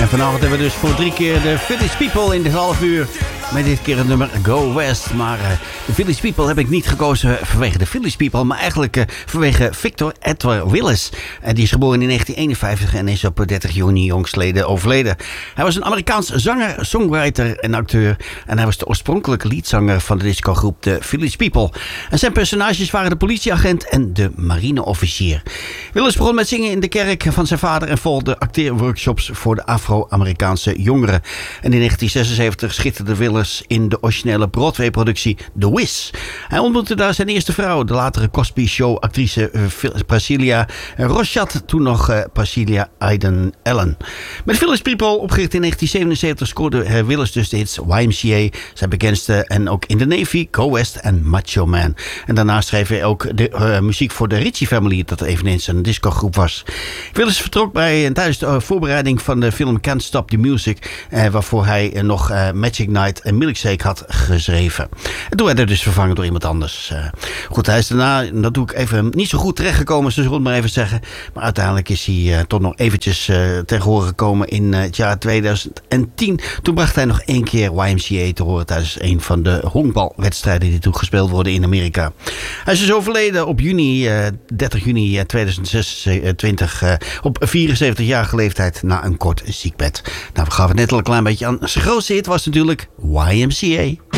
vanavond hebben we dus voor 3 keer de Village People in dit half uur. Met dit keer het nummer Go West. Maar de Village People heb ik niet gekozen vanwege de Village People. Maar eigenlijk vanwege Victor Edward Willis. Die is geboren in 1951 en is op 30 juni jongstleden overleden. Hij was een Amerikaans zanger, songwriter en acteur. En hij was de oorspronkelijke leadzanger van de discogroep The Village People. En zijn personages waren de politieagent en de marineofficier. Willis begon met zingen in de kerk van zijn vader en volgde acteerworkshops voor de Afro-Amerikaanse jongeren. En in 1976 schitterde Willis in de originele Broadway-productie The Wiz. Hij ontmoette daar zijn eerste vrouw, de latere Cosby Show-actrice Priscilla Rochat, toen nog Priscilla Aiden Allen. Met Village People, opgericht in 1977, scoorde Willis dus de hits YMCA, zijn bekendste, en ook In the Navy, Go West en Macho Man. En daarna schreef hij ook de muziek voor de Ritchie Family, dat eveneens een discogroep was. Willis vertrok tijdens de voorbereiding van de film Can't Stop the Music, waarvoor hij nog Magic Night en Milkshake had geschreven. En toen werd hij dus vervangen door iemand anders. Goed, hij is daarna, dat doe ik even, niet zo goed terechtgekomen, zo zullen we het maar even zeggen. Maar uiteindelijk is hij toch nog eventjes tegen horen gekomen in het jaar 2010. Toen bracht hij nog 1 keer YMCA te horen tijdens een van de honkbalwedstrijden die toen gespeeld worden in Amerika. Hij is dus overleden op 30 juni 2026 op 74-jarige leeftijd na een kort ziekbed. Nou, we gaven het net al een klein beetje aan. Zijn grootste hit was natuurlijk YMCA.